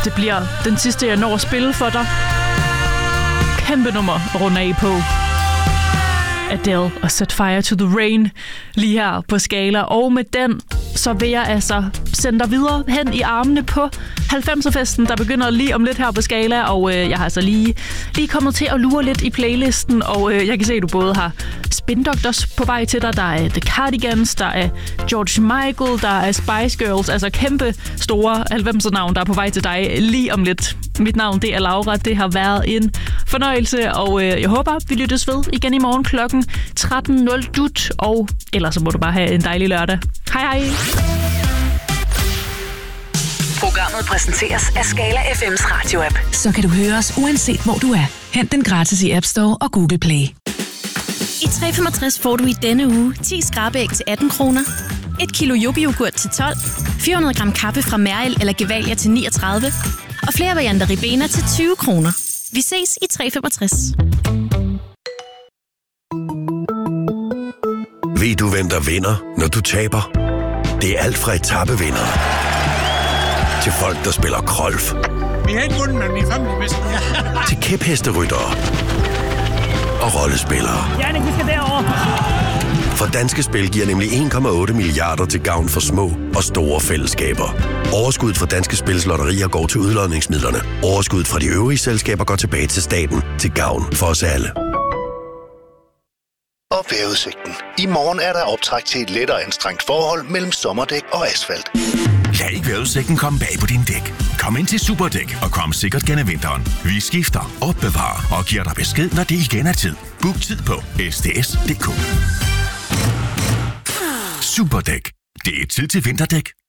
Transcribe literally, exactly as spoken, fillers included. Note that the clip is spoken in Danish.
Det bliver den sidste, jeg når at spille for dig. Kæmpe nummer at runde af på. Adele og Set Fire to the Rain lige her på Skala. Og med den, så vil jeg altså sende dig videre hen i armene på halvfemser-festen, der begynder lige om lidt her på Skala. Og øh, jeg har altså lige, lige kommet til at lure lidt i playlisten, og øh, jeg kan se, at du både har Spin Doctors på vej til dig, der er The Cardigans, der er George Michael, der er Spice Girls, altså kæmpe store halvfemser-navn, der er på vej til dig lige om lidt. Mit navn, det er Laura. Det har været en fornøjelse, og øh, jeg håber, vi lyttes ved igen i morgen klokken tretten nul dut, og ellers så må du bare have en dejlig lørdag. Hej hej! Programmet præsenteres af Skala F M's radio-app. Så kan du høre os uanset hvor du er. Hent den gratis i App Store og Google Play. I tre femogtres får du i denne uge ti skrabæg til atten kroner, et kilo yoghurt til tolv, fire hundrede gram kaffe fra Mærel eller Gevalia til niogtredive og flere varianter Ribena til tyve kroner. Vi ses i tre femogtres. Ved du, hvem der vinder, når du taber? Det er alt fra etappevinder til folk, der spiller golf. Vi har ikke vundet, men vi fandt det bedste. Til kæphesteryttere og rollespillere. Jannik, vi skal derover. For Danske Spil giver nemlig en komma otte milliarder til gavn for små og store fællesskaber. Overskuddet fra Danske Spils lotterier går til udlodningsmidlerne. Overskuddet fra de øvrige selskaber går tilbage til staten til gavn for os alle. Og vejrudsigten. I morgen er der optræk til et lettere anstrengt forhold mellem sommerdæk og asfalt. Lad ikke vejrudsigten komme bag på din dæk. Kom ind til Superdæk og kom sikkert gennem vinteren. Vi skifter, opbevarer og giver dig besked, når det igen er tid. Book tid på s d s punktum d k. Superdæk. Det er tid til vinterdæk.